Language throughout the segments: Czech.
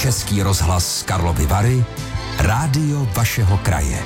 Český rozhlas Karlovy Vary, rádio vašeho kraje.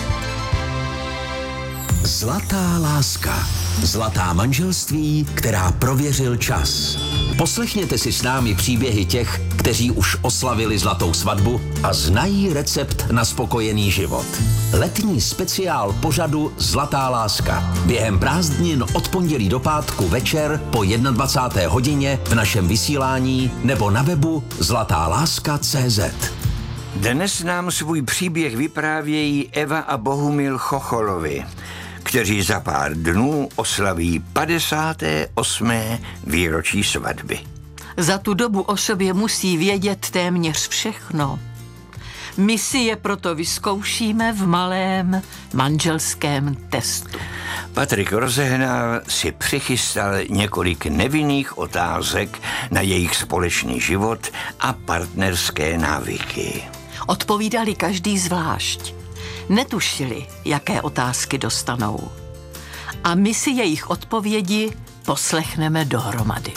Zlatá láska. Zlatá manželství, která prověřil čas. Poslechněte si s námi příběhy těch, kteří už oslavili zlatou svatbu a znají recept na spokojený život. Letní speciál pořadu Zlatá láska. Během prázdnin od pondělí do pátku večer po 21. hodině v našem vysílání nebo na webu zlatáláska.cz. Dnes nám svůj příběh vyprávějí Eva a Bohumil Chocholovi, kteří za pár dnů oslaví 58. výročí svatby. Za tu dobu o sobě musí vědět téměř všechno. My si je proto vyzkoušíme v malém manželském testu. Patrik Rozehnal si přichystal několik nevinných otázek na jejich společný život a partnerské návyky. Odpovídali každý zvlášť. Netušili, jaké otázky dostanou. A my si jejich odpovědi poslechneme dohromady.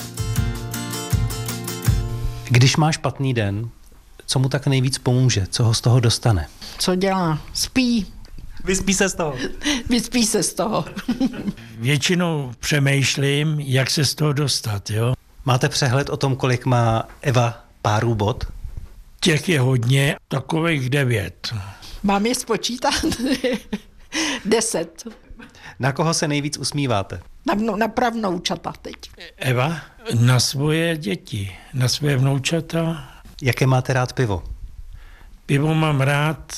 Když má špatný den, co mu tak nejvíc pomůže? Co ho z toho dostane? Co dělá? Spí. Vyspí se z toho. Vyspí se z toho. Většinou přemýšlím, jak se z toho dostat, jo. Máte přehled o tom, kolik má Eva párů bod? Těch je hodně, takových 9. Mám je spočítat? 10. Na koho se nejvíc usmíváte? Na pravnoučata teď. Eva? Na svoje děti, na své vnoučata. Jaké máte rád pivo? Pivo mám rád,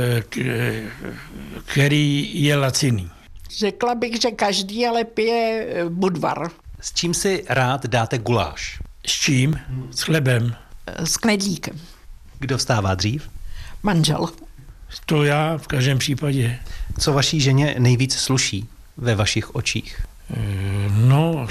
který je laciný. Řekla bych, že každý ale pije Budvar. S čím si rád dáte guláš? S čím? S chlebem. S knedlíkem. Kdo vstává dřív? Manžel. To já v každém případě. Co vaší ženě nejvíc sluší ve vašich očích? No,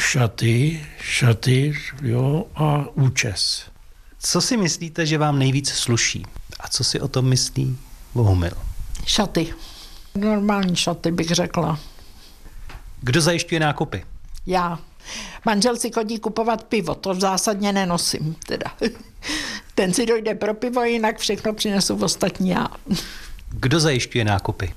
šaty, jo, a účes. Co si myslíte, že vám nejvíc sluší? A co si o tom myslí Bohumil? Šaty. Normální šaty bych řekla. Kdo zajišťuje nákupy? Já. Manžel si chodí kupovat pivo, to zásadně nenosím teda. Ten si dojde pro pivo, jinak všechno přinesu ostatní já. Kdo zajišťuje nákupy?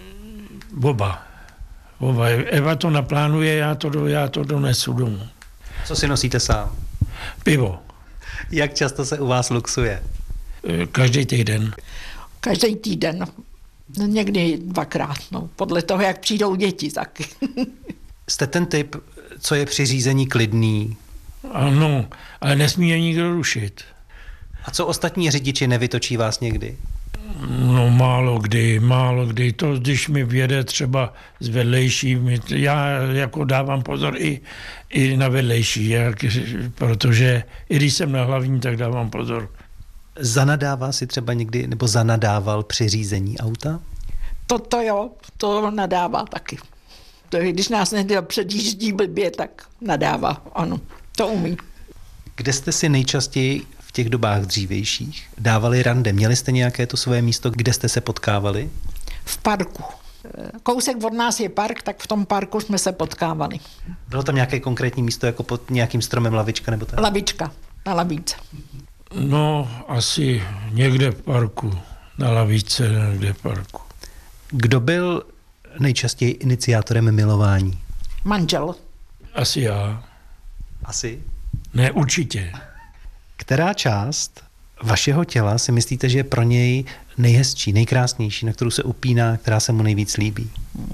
Oba. Eva to naplánuje, já to donesu domů. Co si nosíte sám? Pivo. Jak často se u vás luxuje? Každý týden. Každý týden. Někdy 2krát, no. Podle toho, jak přijdou děti taky. Jste ten typ, co je při řízení klidný? Ano, ale nesmí je nikdo rušit. A co ostatní řidiči, nevytočí vás někdy? No málo kdy. To, když mi vjede třeba z vedlejší, já jako dávám pozor i na vedlejší, protože i když jsem na hlavní, tak dávám pozor. Zanadává si třeba někdy, nebo zanadával při řízení auta? To jo, to nadává taky. To je, když nás někdo předjíždí blbě, tak nadává, ano, to umí. Kde jste si nejčastěji v těch dobách dřívějších dávali rande? Měli jste nějaké to svoje místo, kde jste se potkávali? V parku. Kousek od nás je park, tak v tom parku jsme se potkávali. Bylo tam nějaké konkrétní místo, jako pod nějakým stromem, lavička nebo tak? Lavička, na lavice. No, asi někde v parku, na lavice, někde v parku. Kdo byl nejčastěji iniciátorem milování? Manžel. Asi já. Asi? Ne, určitě. Která část vašeho těla si myslíte, že je pro něj nejhezčí, nejkrásnější, na kterou se upíná, která se mu nejvíc líbí?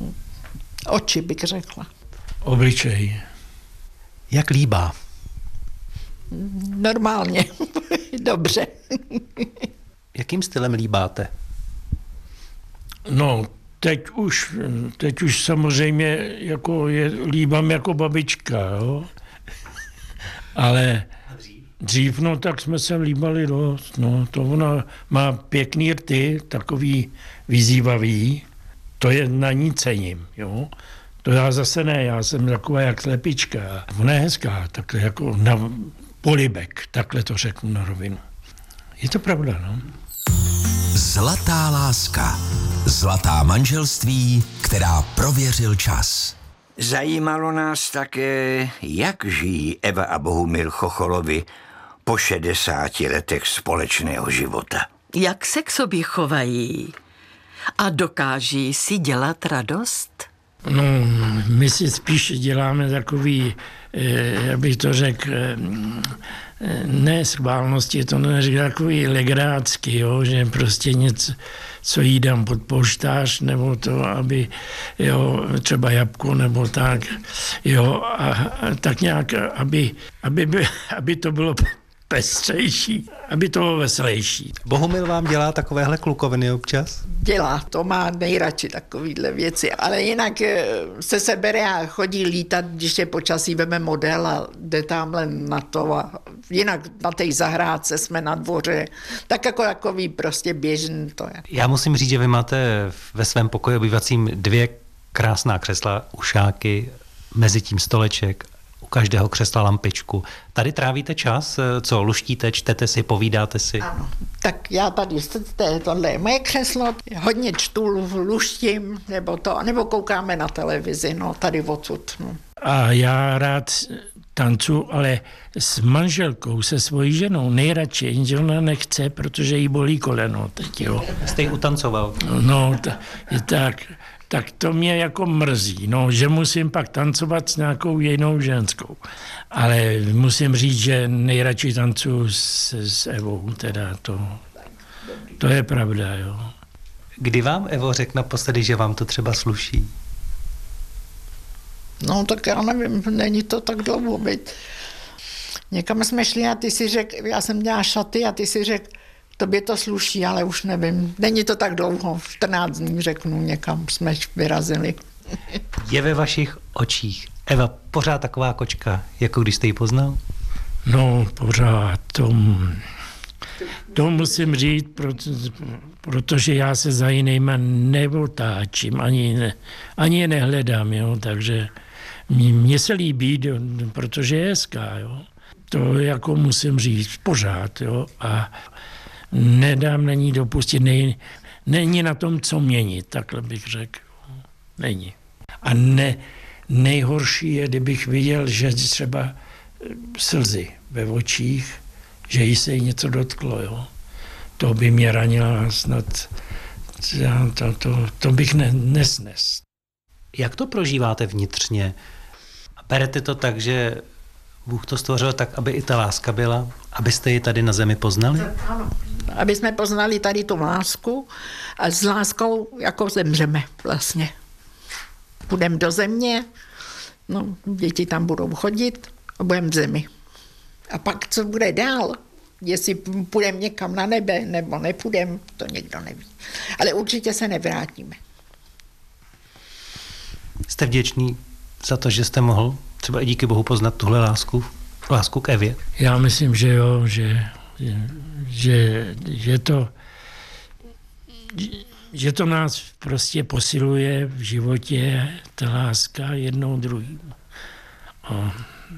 Oči bych řekla. Obličej. Jak líbá? Normálně. Dobře. Jakým stylem líbáte? No, teď už samozřejmě jako líbám jako babička, jo? Ale dřív, no, tak jsme se líbali dost, no, to ona má pěkný rty, takový vyzývavý, to je na ní cením, jo. To já zase ne, já jsem taková jak slepička. Ona je hezká, takhle jako na polibek, takhle to řeknu na rovinu. Je to pravda, no. Zlatá láska. Zlatá manželství, která prověřil čas. Zajímalo nás také, jak žijí Eva a Bohumil Chocholovi po 60 letech společného života. Jak se k sobě chovají? A dokáží si dělat radost? No, my si spíš děláme takový, jak bych to řekl, ne schválnosti, to neříká takový legrácky, jo, že prostě něco, co jí dám pod polštář, nebo to, aby, jo, třeba jabko, nebo tak, jo, a tak nějak, aby to bylo pestřejší, aby to bylo veselější. Bohumil vám dělá takovéhle klukoviny občas? Dělá, to má nejradši takovýhle věci, ale jinak se sebere a chodí lítat, když je počasí, veme model a jde tamhle na to a jinak na té zahrádce jsme na dvoře, tak jako takový prostě běžný to je. Já musím říct, že vy máte ve svém pokoji obývacím 2 krásná křesla, ušáky, mezi tím stoleček, u každého křesla lampičku. Tady trávíte čas? Co, luštíte, čtete si, povídáte si? Ano, tak já tady, tohle je moje křeslo, hodně čtu, luštím, nebo koukáme na televizi, no, tady odsud. No. A já rád tancu, ale s manželkou, se svojí ženou nejradši, jenže ona nechce, protože jí bolí koleno teď, jo. Jste ji utancoval? No, tak to mě jako mrzí, no, že musím pak tancovat s nějakou jinou ženskou. Ale musím říct, že nejradši tancuju s Evou, teda to je pravda, jo. Kdy vám Evo řekl naposledy, že vám to třeba sluší? No, tak já nevím, není to tak dlouho, byť. Někam jsme šli a ty si řekl, já jsem měla šaty a ty si řekl, tobě to sluší, ale už nevím. Není to tak dlouho, 14 dní řeknu, někam jsme vyrazili. Je ve vašich očích Eva pořád taková kočka, jako když jste ji poznal? No, pořád. To musím říct, protože já se za jinýma neotáčím, ani je nehledám, jo, takže mně se líbí, protože je hezká, jo. To jako musím říct pořád, jo, a nedám na ní dopustit, není na tom, co měnit, takhle bych řekl. Není. A nejhorší je, kdybych viděl, že třeba slzy ve očích, že jí se jí něco dotklo, jo. To by mě ranila snad, to bych nesnes. Jak to prožíváte vnitřně? Berete to tak, že Bůh to stvořil tak, aby i ta láska byla, abyste ji tady na zemi poznali? Ano. Aby jsme poznali tady tu lásku a s láskou jako zemřeme vlastně. Půjdeme do země, no, děti tam budou chodit a budeme v zemi. A pak, co bude dál, jestli půjdeme někam na nebe nebo nepůjdeme, to nikdo neví. Ale určitě se nevrátíme. Jste vděčný za to, že jste mohl třeba i díky Bohu poznat tuhle lásku k Evě? Já myslím, že jo, že to nás prostě posiluje v životě, ta láska jednou druhým. A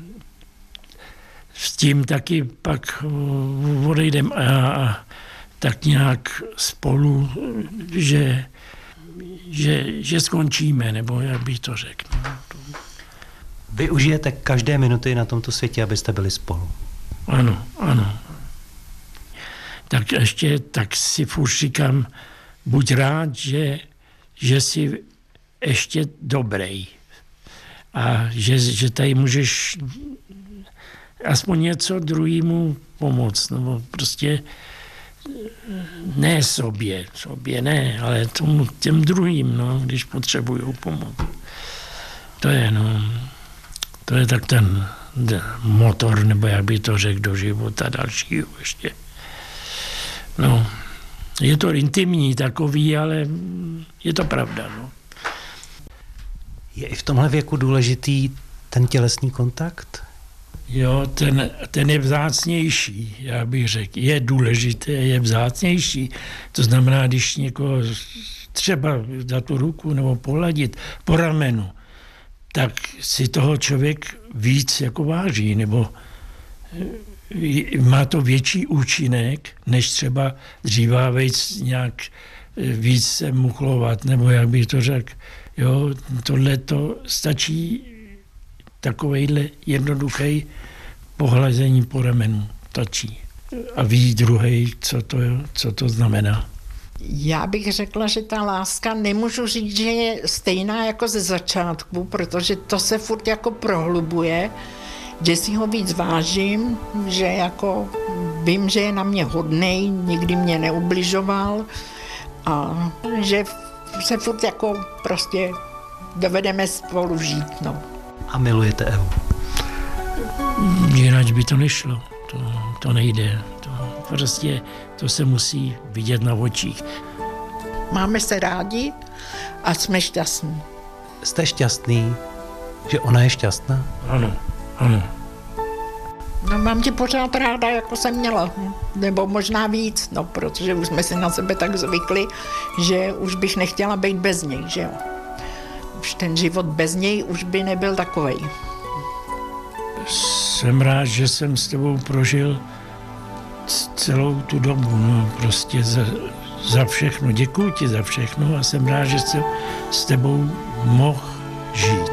s tím taky pak odejdeme a tak nějak spolu, že skončíme, nebo jak bych to řekl. Využijete každé minuty na tomto světě, abyste byli spolu. Ano, ano. Tak ještě tak si furt říkám, buď rád, že jsi ještě dobrý a že tady můžeš aspoň něco druhému pomoct, nebo prostě ne sobě ne, ale těm druhým, no, když potřebují pomoc. To je tak ten motor, nebo jak by to řekl, do života dalšího ještě. No, je to intimní takový, ale je to pravda, no. Je i v tomhle věku důležitý ten tělesný kontakt? Jo, ten je vzácnější, já bych řekl. Je důležité, je vzácnější. To znamená, když někoho třeba dá tu ruku nebo poladit po ramenu, tak si toho člověk víc jako váží, nebo má to větší účinek, než třeba dřívávejc nějak víc se muchlovat, nebo jak bych to řekl. Jo, tohle to stačí takovejhle jednoduchý pohlazení po ramenu. stačí. A ví druhý, co to znamená. Já bych řekla, že ta láska, nemůžu říct, že je stejná jako ze začátku, protože to se furt jako prohlubuje, že si ho víc vážím, že jako vím, že je na mě hodnej, nikdy mě neubližoval a že se furt jako prostě dovedeme spolu žít. No. A milujete Evu? Jinak by to nešlo, to nejde. To se musí vidět na očích. Máme se rádi a jsme šťastní. Jste šťastný, že ona je šťastná? Ano. No, mám tě pořád ráda, jako jsem měla. Nebo možná víc, no, protože už jsme si na sebe tak zvykli, že už bych nechtěla být bez něj, že jo. Už ten život bez něj už by nebyl takovej. Jsem rád, že jsem s tebou prožil celou tu dobu, no, prostě za všechno. Děkuji ti za všechno a jsem rád, že jsem s tebou mohl žít.